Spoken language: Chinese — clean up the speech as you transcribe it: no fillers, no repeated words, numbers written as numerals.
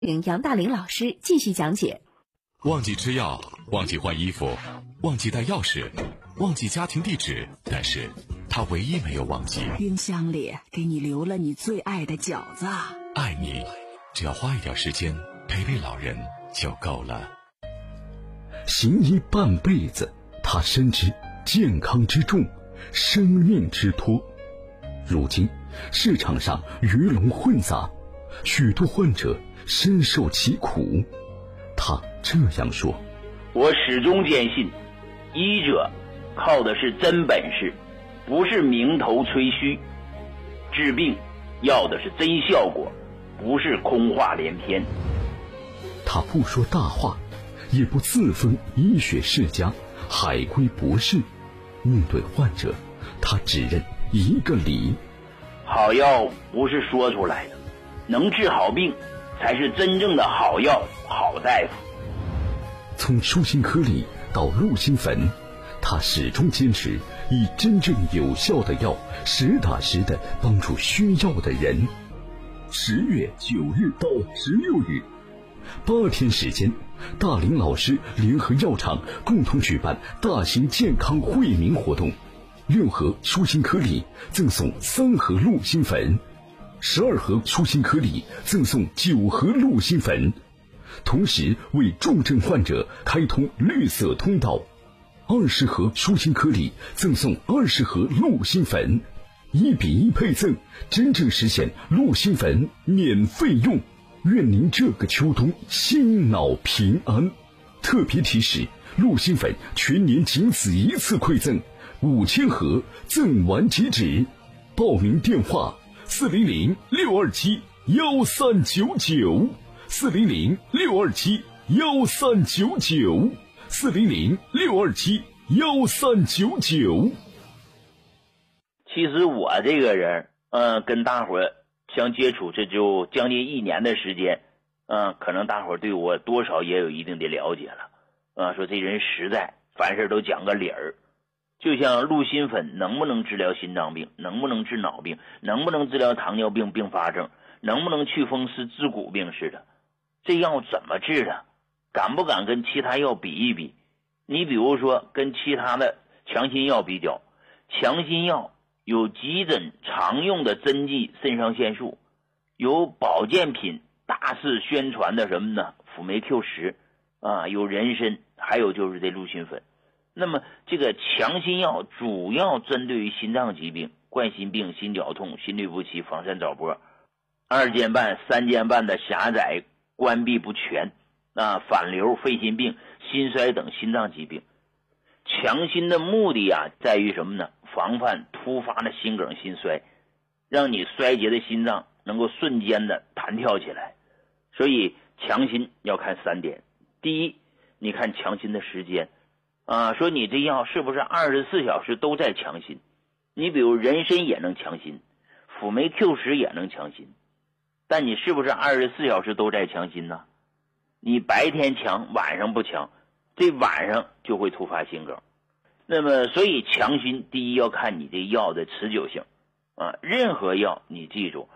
杨大林老师继续讲解。 忘记吃药，忘记换衣服，忘记带钥匙，忘记家庭地址，但是他唯一没有忘记， 冰箱里给你留了你最爱的饺子。 爱你，只要花一点时间陪陪老人就够了。 行医半辈子，他深知健康之重，生命之托。如今市场上鱼龙混杂，许多患者深受其苦。他这样说： 我始终坚信，医者靠的是真本事，不是名头吹嘘；治病要的是真效果，不是空话连篇。 他不说大话，也不自封医学世家、海归博士。面对患者，他只认一个理： 好药不是说出来的，能治好病才是真正的好药、好大夫。 从舒心颗粒到鹿心粉，他始终坚持以真正有效的药，实打实的帮助需要的人。10月9日到16日，8天时间，大林老师联合药厂共同举办大型健康惠民活动，6盒舒心颗粒赠送3盒鹿心粉，12盒舒心颗粒赠送9盒鹿心粉，同时为重症患者开通绿色通道，20盒舒心颗粒赠送20盒鹿心粉，1比1配赠，真正实现鹿心粉免费用。愿您这个秋冬心脑平安。特别提示：鹿心粉全年仅此一次馈赠，5000盒赠完即止。报名电话400-627-1399，400-627-1399，400-627-1399。 其实我这个人，跟大伙儿相接触这就将近1年的时间，可能大伙儿对我多少也有一定的了解了。说这人实在，凡事都讲个理儿。就像鹿心粉能不能治疗心脏病，能不能治脑病，能不能治疗糖尿病并发症，能不能去风湿治骨病似的，这药怎么治的？敢不敢跟其他药比一比？你比如说跟其他的强心药比较，强心药有急诊常用的针剂肾上腺素，有保健品大肆宣传的什么呢？辅酶 Q10有人参，还有就是这鹿心粉。那么这个强心药主要针对于心脏疾病、冠心病、心绞痛、心律不齐、房山早搏、2间半、3间半的狭窄关闭不全反流、肺心病、心衰等心脏疾病。强心的目的在于什么呢？防范突发的心梗、心衰，让你衰竭的心脏能够瞬间的弹跳起来。所以强心要看3点。第一，你看强心的时间说你这药是不是24小时都在强心？你比如人参也能强心，辅酶 Q10也能强心，但你是不是24小时都在强心呢？你白天强，晚上不强，这晚上就会突发心梗。那么所以强心第一要看你这药的持久性任何药你记住